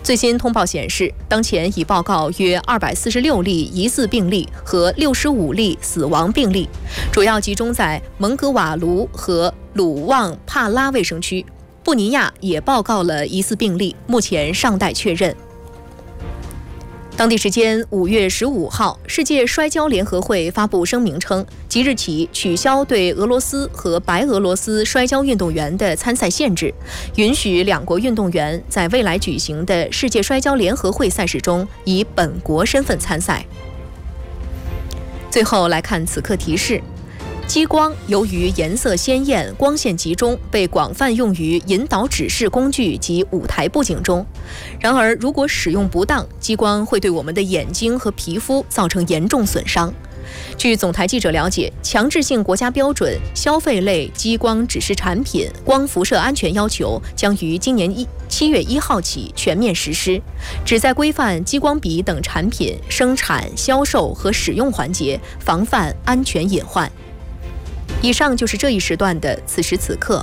最新通报显示，当前已报告约246例疑似病例和65例死亡病例，主要集中在蒙哥瓦卢和鲁旺帕拉卫生区。布尼亚也报告了疑似病例，目前尚待确认。当地时间5月15号，世界摔跤联合会发布声明称，即日起取消对俄罗斯和白俄罗斯摔跤运动员的参赛限制，允许两国运动员在未来举行的世界摔跤联合会赛事中以本国身份参赛。最后来看此刻提示。激光由于颜色鲜艳、光线集中，被广泛用于引导指示工具及舞台布景中。然而，如果使用不当，激光会对我们的眼睛和皮肤造成严重损伤。据总台记者了解，强制性国家标准消费类激光指示产品光辐射安全要求将于今年7月1号起全面实施，旨在规范激光笔等产品生产、销售和使用环节，防范安全隐患。以上就是这一时段的此时此刻。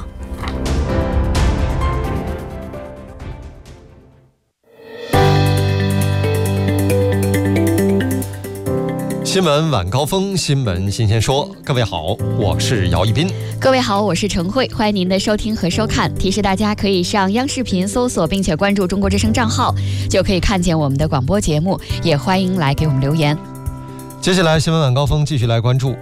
新闻晚高峰，新闻新鲜说。各位好，我是姚一斌。 各位好，我是陈慧，欢迎您的收听和收看。提示大家可以上央视频搜索并且关注中国之声账号，就可以看见我们的广播节目，也欢迎来给我们留言。 接下来新闻晚高峰继续来关注